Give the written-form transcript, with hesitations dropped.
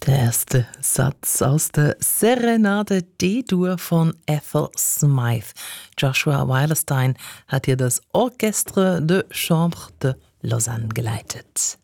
Der erste Satz aus der Serenade D-Dur von Ethel Smyth. Joshua Weilerstein hat hier das Orchestre de Chambre de Lausanne geleitet.